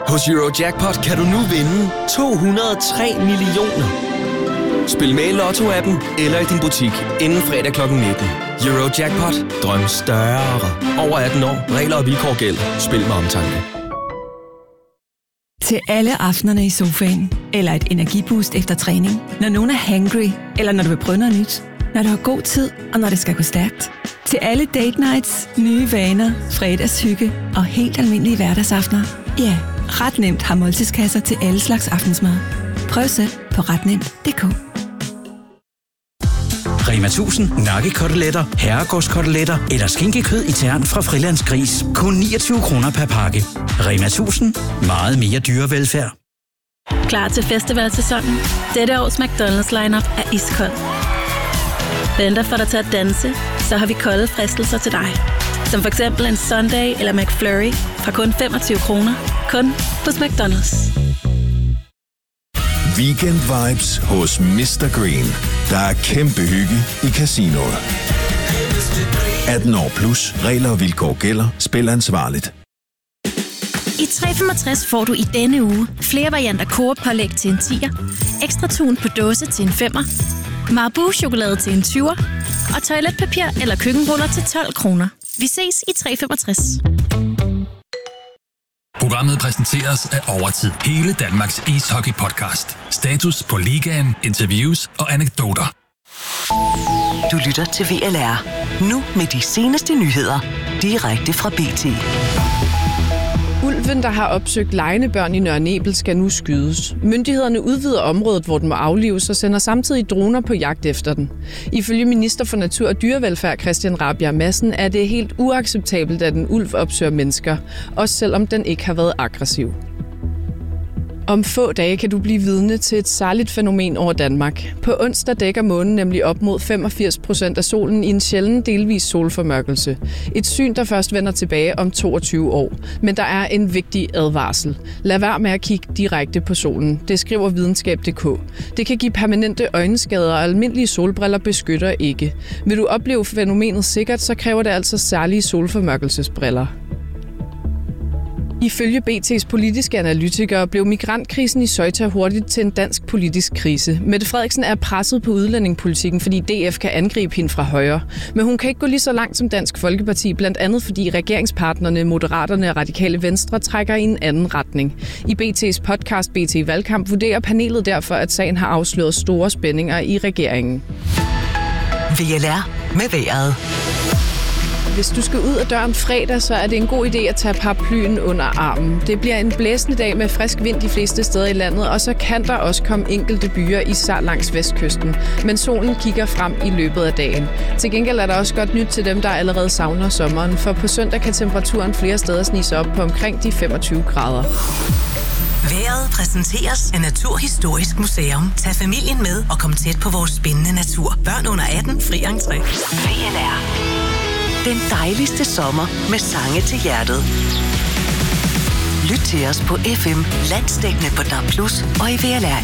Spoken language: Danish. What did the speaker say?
Hos Eurojackpot kan du nu vinde 203 millioner. Spil med i Lotto-appen eller i din butik inden fredag kl. 19. Eurojackpot. Drøm større. Over 18 år. Regler og vilkår gælder. Spil med omtanke. Til alle aftenerne i sofaen. Eller et energiboost efter træning. Når nogen er hangry. Eller når du vil prøve noget nyt. Når du har god tid, og når det skal gå stærkt. Til alle date nights, nye vaner, fredagshygge og helt almindelige hverdagsaftener. Ja, ret nemt har måltidskasser til alle slags aftensmad. Prøv selv på retnemt.dk. Rema 1000 nakkekoteletter, herregårdskoteletter eller skinkekød i tern fra Frilands Gris. Kun 29 kroner per pakke. Rema 1000. Meget mere dyrevelfærd. Klar til festivalsæsonen? Dette års McDonald's lineup er iskold. Venter for dig til at danse, så har vi kolde fristelser til dig. Som for eksempel en Sunday eller McFlurry fra kun 25 kroner. Kun hos McDonald's. Weekend vibes hos Mr. Green. Der er kæmpe hygge i casinoet. 18 år plus. Regler og vilkår gælder. Spil ansvarligt. I 365 får du i denne uge flere varianter Coop-pålæg til en 10'er, ekstra tun på dåse til en 5'er, Marabou-chokolade til en 20'er og toiletpapir eller køkkenruller til 12 kroner. Vi ses i 365. Programmet præsenteres af Overtid. Hele Danmarks ishockey-podcast. Status på ligaen, interviews og anekdoter. Du lytter til VLR. Nu med de seneste nyheder. Direkte fra BT. Ulven, der har opsøgt legende børn i Nørre Nebel, skal nu skydes. Myndighederne udvider området, hvor den må aflives, og sender samtidig droner på jagt efter den. Ifølge minister for Natur og Dyrevelfærd Christian Rabjerg Madsen er det helt uacceptabelt, at en ulv opsøger mennesker, også selvom den ikke har været aggressiv. Om få dage kan du blive vidne til et særligt fænomen over Danmark. På onsdag dækker månen nemlig op mod 85% af solen i en sjælden delvis solformørkelse. Et syn, der først vender tilbage om 22 år. Men der er en vigtig advarsel. Lad være med at kigge direkte på solen. Det skriver videnskab.dk. Det kan give permanente øjenskader, og almindelige solbriller beskytter ikke. Vil du opleve fænomenet sikkert, så kræver det altså særlige solformørkelsesbriller. Ifølge BT's politiske analytikere blev migrantkrisen i Ceuta hurtigt til en dansk politisk krise. Mette Frederiksen er presset på udlændingepolitikken, fordi DF kan angribe hende fra højre. Men hun kan ikke gå lige så langt som Dansk Folkeparti, blandt andet fordi regeringspartnerne, Moderaterne og Radikale Venstre trækker i en anden retning. I BT's podcast BT Valgkamp vurderer panelet derfor, at sagen har afsløret store spændinger i regeringen. VLR med vejret. Hvis du skal ud af døren fredag, så er det en god idé at tage paraplyen under armen. Det bliver en blæsende dag med frisk vind de fleste steder i landet, og så kan der også komme enkelte byer, især langs vestkysten. Men solen kigger frem i løbet af dagen. Til gengæld er der også godt nyt til dem, der allerede savner sommeren, for på søndag kan temperaturen flere steder snige op på omkring de 25 grader. Vejret præsenteres af Naturhistorisk Museum. Tag familien med og kom tæt på vores spændende natur. Børn under 18, fri entré. VLR. Den dejligste sommer med sange til hjertet. Lyt til os på FM, landsdækkende på DAB+ og i VLR